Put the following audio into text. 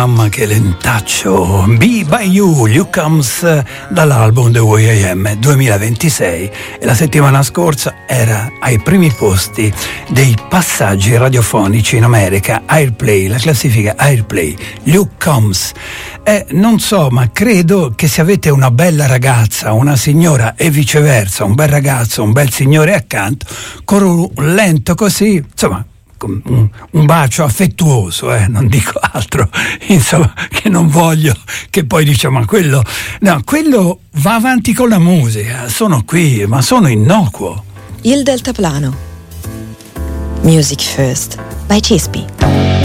mamma che lentaccio. Be By You, You Comes, dall'album The Way I Am 2026, e la settimana scorsa era ai primi posti dei passaggi radiofonici in America, Airplay, la classifica Airplay, You Comes. Non so, ma credo che se avete una bella ragazza, una signora e viceversa, un bel ragazzo, un bel signore accanto, con un lento così, insomma, un bacio affettuoso, non dico altro, insomma, che non voglio che poi diciamo, ma quello va avanti con la musica, sono qui, ma sono innocuo. Il deltaplano. Music First by Cispi.